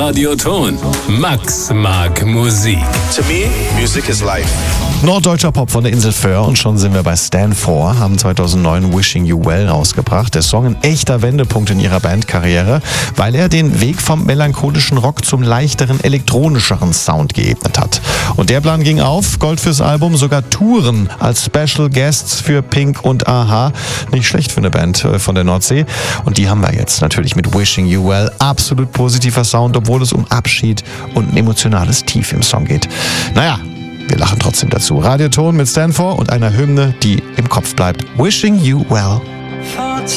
Radioton. Max mag Musik. To me, music is life. Norddeutscher Pop von der Insel Föhr und schon sind wir bei Stand 4, haben 2009 Wishing You Well rausgebracht. Der Song ein echter Wendepunkt in ihrer Bandkarriere, weil er den Weg vom melancholischen Rock zum leichteren, elektronischeren Sound geebnet hat. Und der Plan ging auf, Gold fürs Album, sogar Touren als Special Guests für Pink und a-ha. Nicht schlecht für eine Band von der Nordsee. Und die haben wir jetzt natürlich mit Wishing You Well. Absolut positiver Sound, obwohl es um Abschied und ein emotionales Tief im Song geht. Naja, wir lachen trotzdem dazu. Radioton mit Stand 4 und einer Hymne, die im Kopf bleibt. Wishing You Well.